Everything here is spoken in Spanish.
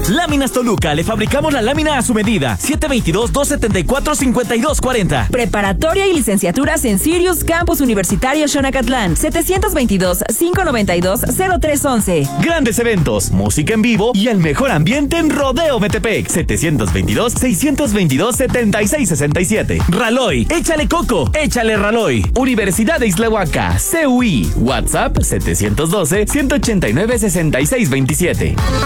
Láminas Toluca, le fabricamos la lámina a su medida. 722-274-5240. Preparatoria y licenciaturas en Sirius Campus Universitario Xonacatlán. 722-592-0311. Grandes eventos, música en vivo y el mejor ambiente en Rodeo Metepec. 722-622-7667. Raloy, échale coco, échale Raloy. Universidad de Islahuaca, CUI. WhatsApp 712-189-6627.